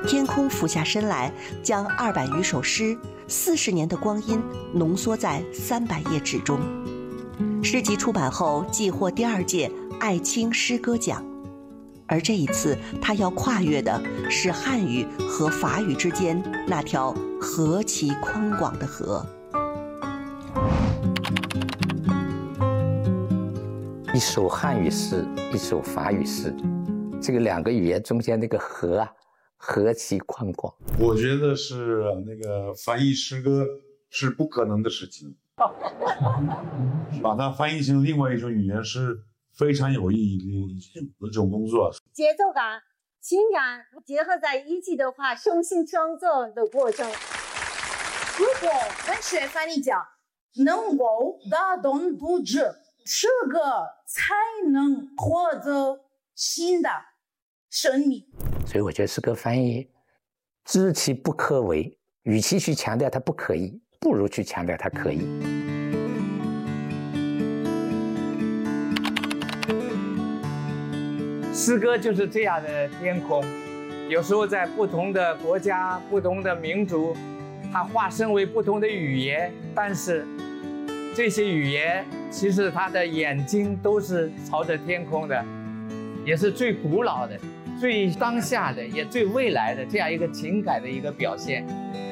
天空俯下身来，将200余首诗、40年的光阴浓缩在300页纸中。诗集出版后，既获第2届艾青诗歌奖。而这一次，他要跨越的是汉语和法语之间那条何其宽广的河。 一首汉语诗，一首法语诗，这个2个语言中间那个河啊，何其宽广。 我觉得是那个翻译诗歌是不可能的事情，把它翻译成另外一种语言是非常有意义的一种工作。 节奏感、情感结合在一起的话，重新创作的过程。 如果文学翻译家能够打动读者，这个才能获得新的生命。 所以我觉得诗歌翻译知其不可为，与其去强调它不可以，不如去强调它可以。 诗歌就是这样的天空，有时候在不同的国家、不同的民族，它化身为不同的语言，但是这些语言其实它的眼睛都是朝着天空的，也是最古老的、最当下的，也最未来的这样一个情感的一个表现。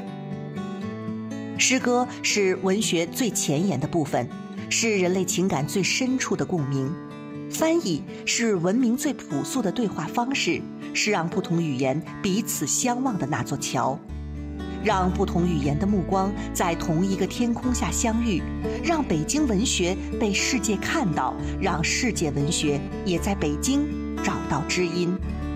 诗歌是文学最前沿的部分，是人类情感最深处的共鸣。翻译是文明最朴素的对话方式，是让不同语言彼此相望的那座桥，让不同语言的目光在同一个天空下相遇，让北京文学被世界看到，让世界文学也在北京找到知音。